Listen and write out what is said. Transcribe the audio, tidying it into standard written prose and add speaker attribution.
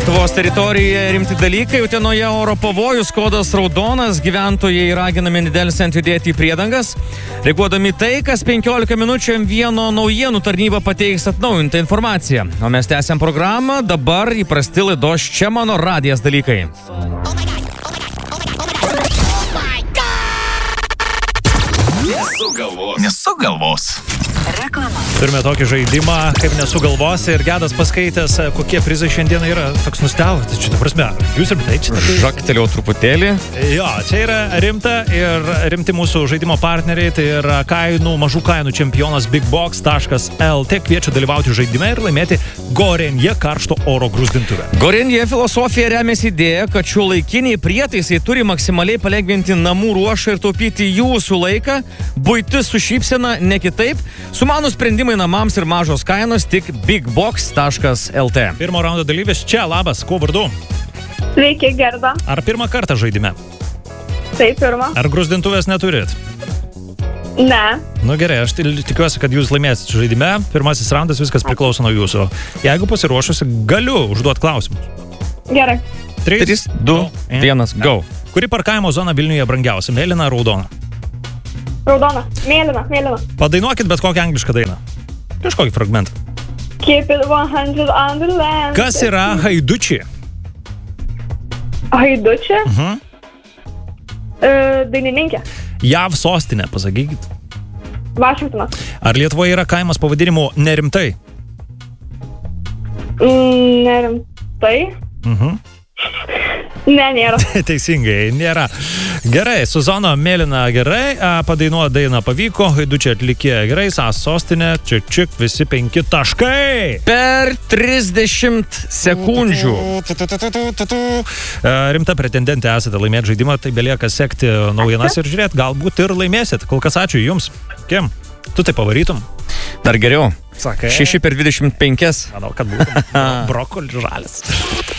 Speaker 1: Lietuvos teritorijoje rimti dalykai. Utenoje oro pavojus, kodas raudonas, gyventojai raginami nedelsiant judėti į priedangas. Reaguodami tai, kas 15 minučių M1 naujienų tarnyba pateiks atnaujintą informaciją. O mes tęsiam programą, dabar įprasti laidos Čia mano radijas dalykai.
Speaker 2: Nesugalvos.
Speaker 3: Reklama.
Speaker 4: Turime tokį žaidimą, kaip nesugalvosi, ir Gedas paskaitęs, kokie prizai šiandien yra. Toks nustebo, tai čia, ta prasme, jūs ir tai čia tokiais...
Speaker 1: Žaktelėjau truputėlį.
Speaker 4: Jo, čia yra rimta ir rimti mūsų žaidimo partneriai, tai yra mažų kainų čempionas BigBox.lt. Kviečia dalyvauti žaidime ir laimėti Gorenje karšto oro grūzdintuvę.
Speaker 1: Gorenje filosofija remiasi idėja, kad šiuolaikiniai prietaisai turi maksimaliai palengvinti namų ruošą ir taupyti jūsų laiką. Buitis su šypsena, ne kitaip. Sumanų sprendimai namams ir mažos kainos tik bigbox.lt.
Speaker 4: Pirmo raundo dalyvis čia, labas, kuo vardu?
Speaker 5: Sveiki, Gerda.
Speaker 4: Ar pirmą kartą žaidime?
Speaker 5: Taip, pirmą.
Speaker 4: Ar grūzdintuvės neturit?
Speaker 5: Ne.
Speaker 4: Nu gerai, aš tikiuosi, kad jūs laimėsit žaidime. Pirmasis raundas, viskas priklauso nuo jūsų. Jeigu pasiruošusi, galiu užduoti klausimus.
Speaker 5: Gerai.
Speaker 1: 3, 2, 1, go.
Speaker 4: Kuri parkavimo zona Vilniuje brangiausia? Mėlyna ar raudona?
Speaker 5: Raudona. Mėlyna.
Speaker 4: Padainuokit bet kokią anglišką dainą. Kažkokį fragmentą.
Speaker 5: Keep it 100 on the land.
Speaker 4: Kas yra haidučiai?
Speaker 5: Haidučiai? Dainininkė.
Speaker 4: JAV sostinė, pasakykit.
Speaker 5: Vašingtonas.
Speaker 4: Ar Lietuvoje yra kaimas pavadinimu Nerimtai?
Speaker 5: Nerimtai? Ne, nėra.
Speaker 4: Teisingai, nėra. Gerai, Suzano Mėlyna gerai, padainuo dainą pavyko, haidučiai atlikė gerai, sostinė, čik, visi 5 taškai.
Speaker 1: Per 30 sekundžių.
Speaker 4: Rimta pretendentė esate laimėti žaidimą, tai belieka sekti naujienas ir žiūrėti, galbūt ir laimėsit. Kol kas ačiū jums. Kim, tu tai pavarytum?
Speaker 1: Dar geriau.
Speaker 4: Sakai.
Speaker 1: 6 per 25.
Speaker 4: Manau, kad būtų brokoli žalis.